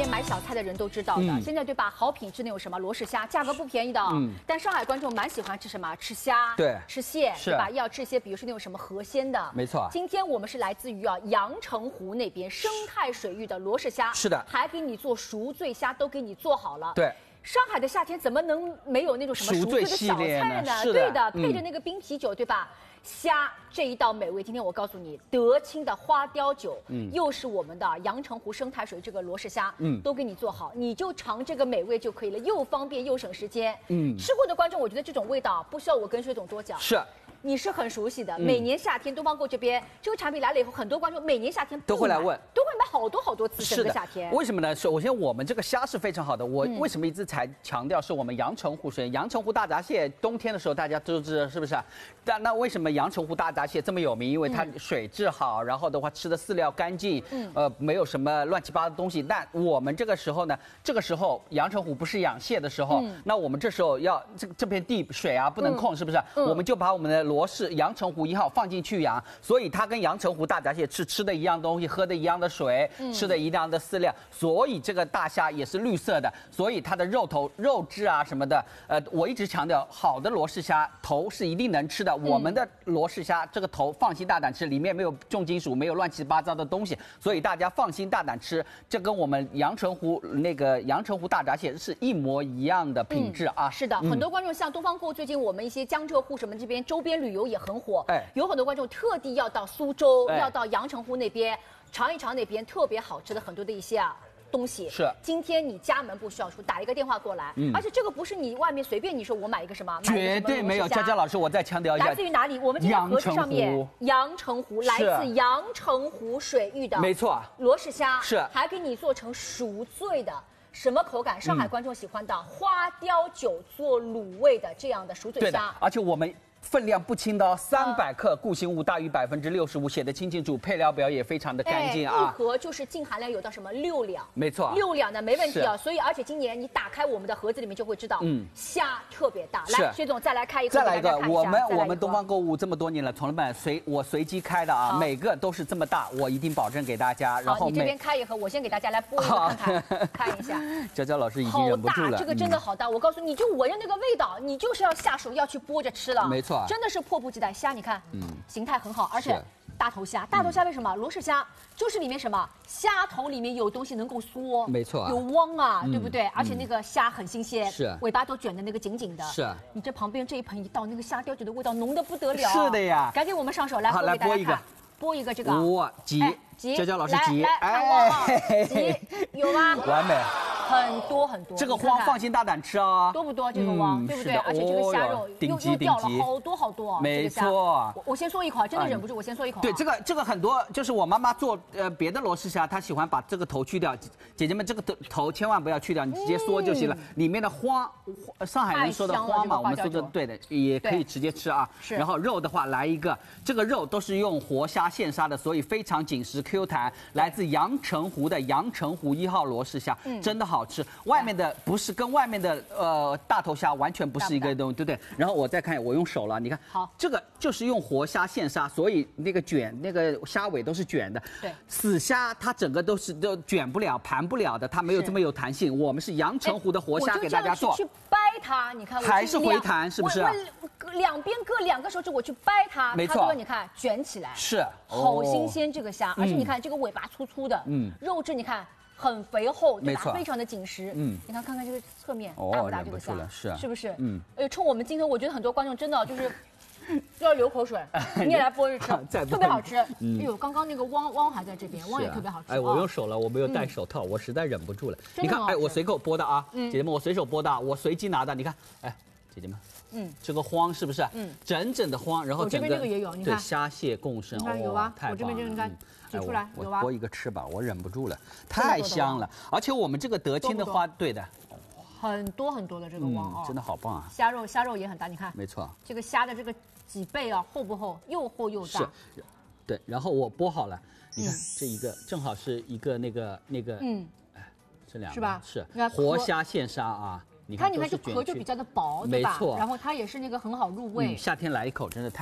面买小菜的人都知道的，现在对吧？好品质那有什么罗氏虾，价格不便宜的。但上海观众蛮喜欢吃什么？吃虾， 对， 吃蟹，对吧？要吃一些，比如说那种什么河鲜的。 没错。 今天我们是来自于阳澄湖那边生态水域的罗氏虾， 是的， 还给你做赎罪虾，都给你做好了。 对。 上海的夏天怎么能没有那种什么赎罪的小菜呢？对的，配着那个冰啤酒，对吧？虾这一道美味，今天我告诉你，德清的花雕酒，又是我们的阳澄湖生态水这个罗氏虾，都给你做好，你就尝这个美味就可以了，又方便又省时间。吃过的观众，我觉得这种味道不需要我跟薛总多讲。 是。 你是很熟悉的，每年夏天东方购这边这个产品来了以后，很多观众每年夏天都会来问， 都会买好多次整个夏天。 为什么呢？首先我们这个虾是非常好的，我为什么一直才强调是我们阳澄湖水？阳澄湖大闸蟹冬天的时候大家都知道是不是？但那为什么阳澄湖大闸蟹这么有名？因为它水质好，然后的话吃的饲料干净，没有什么乱七八糟的东西。但我们这个时候呢，这个时候阳澄湖不是养蟹的时候，那我们这时候要这片地水啊不能控，是不是？我们就把我们的罗氏阳澄湖1号放进去养，所以它跟阳澄湖大闸蟹吃的一样东西，喝的一样的水，吃的一样的饲料，所以这个大虾也是绿色的，所以它的肉质啊什么的，我一直强调，好的罗氏虾头是一定能吃的。我们的罗氏虾这个头放心大胆吃，里面没有重金属，没有乱七八糟的东西，所以大家放心大胆吃。这跟我们阳澄湖大闸蟹是一模一样的品质啊。 是的，很多观众像东方购，最近我们一些江浙沪什么这边周边旅游也很火，有很多观众特地要到苏州，要到阳澄湖那边尝一尝那边特别好吃的很多的一些东西。 是， 今天你家门不需要出，打一个电话过来，而且这个不是你外面随便你说我买一个什么， 绝对没有。佳佳老师，我再强调一下， 来自于哪里？我们这个盒子上面阳澄湖，来自阳澄湖水域的， 没错， 罗氏虾是， 还给你做成赎罪的。什么口感？上海观众喜欢的花雕酒做卤味的这样的赎罪虾， 对的，而且我们分量不轻的哦，300克，固形物大于65%，写的清清楚，配料表也非常的干净啊。 一盒就是净含量有到什么6两， 没错 ，6两的没问题啊。所以而且今年你打开我们的盒子里面就会知道，虾特别大。来，薛总再来开一个， 再来一个，我们东方购物这么多年了，从来我随机开的啊，每个都是这么大，我一定保证给大家。然后你这边开一盒，我先给大家来剥一个看看，看一下。 娇娇老师已经忍不住了， 这个真的好大，我告诉你，就闻着那个味道，你就是要下手要去剥着吃了。 没错， 真的是迫不及待。虾你看，形态很好，而且大头虾，为什么？罗氏虾就是里面什么虾头里面有东西能够缩， 没错， 有汪啊，对不对？而且那个虾很新鲜， 是尾巴都卷的那个紧紧的， 是。 你这旁边这一盆一倒，那个虾雕酒的味道浓得不得了， 是的呀。 赶紧我们上手来， 好，来剥一个， 剥一个这个， 哇，挤，娇娇老师挤， 挤，有吗？ 完美。 很多， 这个汪放心大胆吃啊！ 多不多？这个汪，对不对？而且这个虾肉又掉了好多， 没错。 我先嗦一口，真的忍不住，我先嗦一口。 对，这个很多，就是我妈妈做别的罗氏虾，她喜欢把这个头去掉。姐姐们，这个头千万不要去掉，你直接嗦就行了。里面的花，上海人说的花嘛，我们说的对的，也可以直接吃啊。然后肉的话，来一个，这个肉都是用活虾现杀的，所以非常紧实 Q 弹，来自阳澄湖的阳澄湖1号罗氏虾，真的好吃。外面的不是跟外面的大头虾完全不是一个东西，对不对？然后我再看，我用手了，你看， 好， 这个就是用活虾现杀，所以那个虾尾都是卷的。 对， 死虾它整个都卷不了、盘不了的，它没有这么有弹性。我们是阳澄湖的活虾给大家做， 去掰它，你看还是回弹，是不是？ 两边各2个手指，我去掰它， 没错， 你看卷起来， 是好新鲜这个虾，而且你看这个尾巴粗粗的，肉质你看。很肥厚，对吧？非常的紧实。你看看这个侧面大不大？这个虾是不是？冲我们今天，我觉得很多观众真的就是要流口水。你也来剥着吃，特别好吃。哎呦，刚刚那个汪还在这边，汪也特别好吃。 哎，我用手了，我没有戴手套，我实在忍不住了。你看，哎，我随口剥的啊，姐姐们，我随手剥的，我随机拿的。你看，哎，姐姐们，这个荒是不是？整整的荒，然后我这边这个也有，你看， 对，虾蟹共生， 有啊，我这边这个你看。挤出来， 我剥一个吃吧，我忍不住了，太香了。而且我们这个德清的花，对的， 很多的这个汪啊， 真的好棒啊！ 虾肉也很大，你看， 没错， 这个虾的这个脊背啊，厚不厚？又厚又大。 是，对。然后我剥好了，你看这一个正好是一个那个，哎，这2个是吧？ 是活虾现杀啊！你看， 这壳就比较的薄，对吧？ 没错。 然后它也是那个很好入味。 夏天来一口真的太。